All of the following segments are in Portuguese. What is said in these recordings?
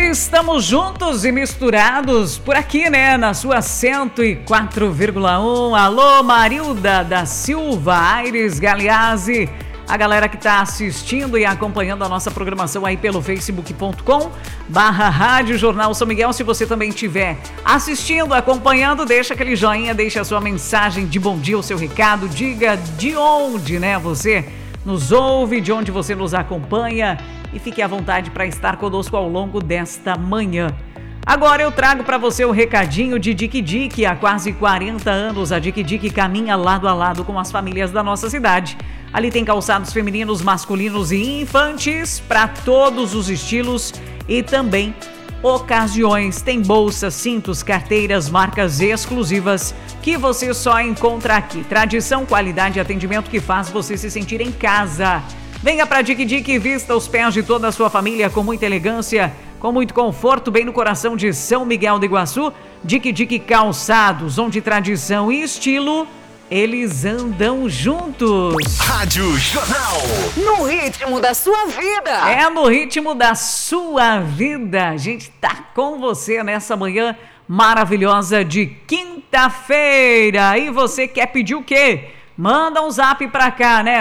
Estamos juntos e misturados por aqui, né? Na sua 104,1. Alô, Marilda da Silva, Aires Galeazzi. A galera que tá assistindo e acompanhando a nossa programação aí pelo facebook.com/Rádio Jornal São Miguel. Se você também estiver assistindo, acompanhando, deixa aquele joinha, deixa a sua mensagem de bom dia, o seu recado, diga de onde, né, você nos ouve, de onde você nos acompanha e fique à vontade para estar conosco ao longo desta manhã. Agora eu trago para você o recadinho de Dique Dique. Há quase 40 anos, a Dique Dique caminha lado a lado com as famílias da nossa cidade. Ali tem calçados femininos, masculinos e infantis para todos os estilos e também ocasiões. Tem bolsas, cintos, carteiras, marcas exclusivas que você só encontra aqui. Tradição, qualidade e atendimento que faz você se sentir em casa. Venha para Dique Dique e vista os pés de toda a sua família com muita elegância, com muito conforto, bem no coração de São Miguel do Iguaçu. Dique Dique Calçados, onde tradição e estilo, eles andam juntos. Rádio Jornal. No ritmo da sua vida. É no ritmo da sua vida. A gente tá com você nessa manhã maravilhosa de quinta-feira. E você quer pedir o quê? Manda um zap pra cá, né?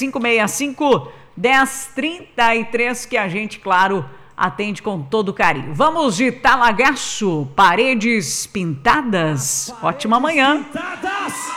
3565-1033 que a gente, claro, atende com todo carinho. Vamos de Talagaço, paredes pintadas. Ótima manhã. Pintadas.